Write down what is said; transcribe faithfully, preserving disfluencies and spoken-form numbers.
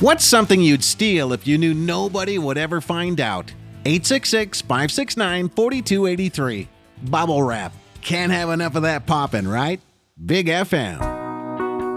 What's something you'd steal if you knew nobody would ever find out? eight six six, five six nine, four two eight three. Bubble wrap. Can't have enough of that poppin', right? Big F M.